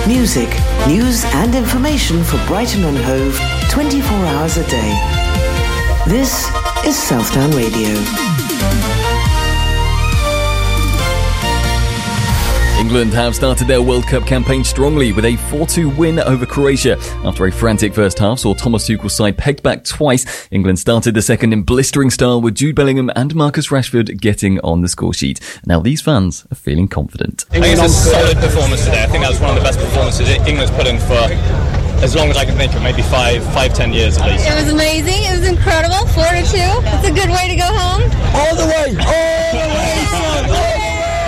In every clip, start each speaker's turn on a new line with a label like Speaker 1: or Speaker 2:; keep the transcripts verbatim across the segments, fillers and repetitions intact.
Speaker 1: Music, news and information for Brighton and Hove twenty-four hours a day. This is Southdown Radio.
Speaker 2: England have started their World Cup campaign strongly with a four two win over Croatia. After a frantic first half saw Thomas Tuchel's side pegged back twice, England started the second in blistering style with Jude Bellingham and Marcus Rashford getting on the score sheet. Now these fans are feeling confident.
Speaker 3: I think it's a solid performance today. I think that was one of the best performances England's put in for as long as I can think of, maybe five, five, ten years at least.
Speaker 4: It was amazing. It was incredible. Four to two. It's a good way to go home.
Speaker 5: All the way. All the way, son. All the way.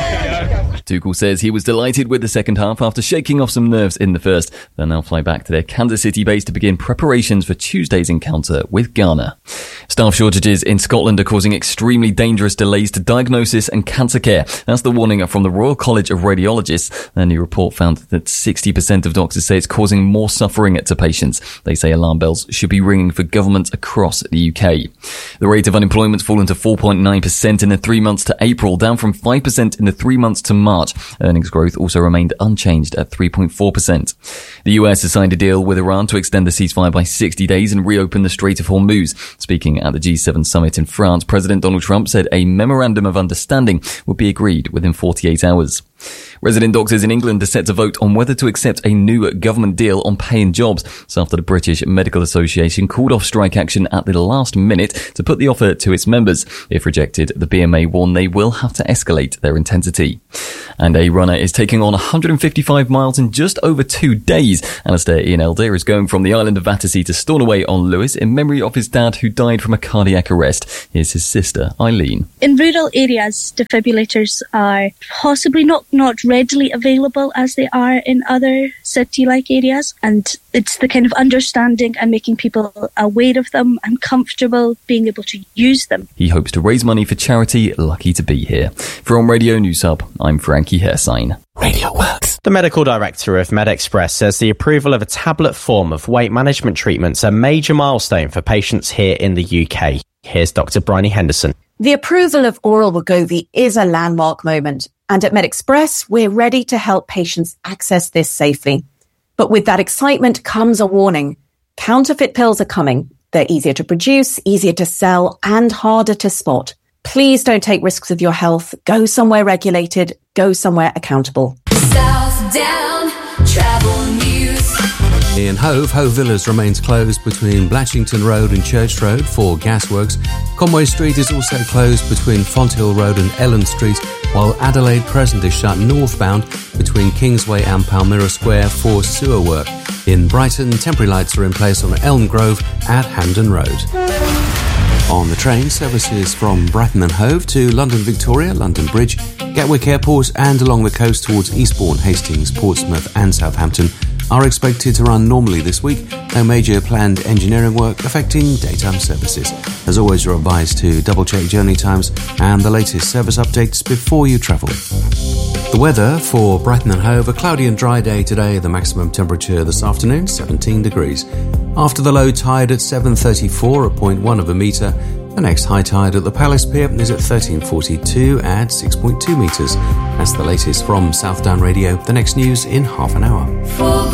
Speaker 2: Tuchel says he was delighted with the second half after shaking off some nerves in the first. They'll now fly back to their Kansas City base to begin preparations for Tuesday's encounter with Ghana. Staff shortages in Scotland are causing extremely dangerous delays to diagnosis and cancer care. That's the warning from the Royal College of Radiologists. Their new report found that sixty percent of doctors say it's causing more suffering to patients. They say alarm bells should be ringing for governments across the U K. The rate of unemployment's fallen to four point nine percent in the three months to April, down from five percent in the three months to March. Earnings growth also remained unchanged at three point four percent. The U S has signed a deal with Iran to extend the ceasefire by sixty days and reopen the Strait of Hormuz. Speaking at the G seven summit in France, President Donald Trump said a memorandum of understanding would be agreed within forty-eight hours. Resident doctors in England are set to vote on whether to accept a new government deal on pay and jobs. It's after the British Medical Association called off strike action at the last minute to put the offer to its members. If rejected, the B M A warn they will have to escalate their intensity. And a runner is taking on one hundred fifty-five miles in just over two days. Alistair Ian Elder is going from the island of Battersea to Stornoway on Lewis in memory of his dad who died from a cardiac arrest. Here's his sister, Eileen.
Speaker 6: In rural areas, defibrillators are possibly not, not readily available as they are in other city-like areas. And it's the kind of understanding and making people aware of them and comfortable being able to use them.
Speaker 2: He hopes to raise money for charity Lucky to Be Here. From Radio News Hub, I'm Frankie Hersign.
Speaker 7: Radio Works. The medical director of MedExpress says the approval of a tablet form of weight management treatments a major milestone for patients here in the U K. Here's Doctor Bryony Henderson.
Speaker 8: The approval of oral Wegovy is a landmark moment, and at MedExpress, we're ready to help patients access this safely. But with that excitement comes a warning. Counterfeit pills are coming. They're easier to produce, easier to sell, and harder to spot. Please don't take risks with your health. Go somewhere regulated. Go somewhere accountable.
Speaker 9: Southdown Travel News.
Speaker 10: In Hove, Hove Villas remains closed between Blatchington Road and Church Road for gasworks. Conway Street is also closed between Fonthill Road and Ellen Street, while Adelaide Crescent is shut northbound between Kingsway and Palmyra Square for sewer work. In Brighton, temporary lights are in place on Elm Grove at Hampden Road. On the train, services from Brighton and Hove to London Victoria, London Bridge, Gatwick Airport and along the coast towards Eastbourne, Hastings, Portsmouth and Southampton are expected to run normally this week. No major planned engineering work affecting daytime services. As always, you're advised to double-check journey times and the latest service updates before you travel. The weather for Brighton and Hove, a cloudy and dry day today. The maximum temperature this afternoon, seventeen degrees. After the low tide at seven thirty-four at zero point one of a metre, the next high tide at the Palace Pier is at thirteen forty-two at six point two metres. That's the latest from Southdown Radio. The next news in half an hour.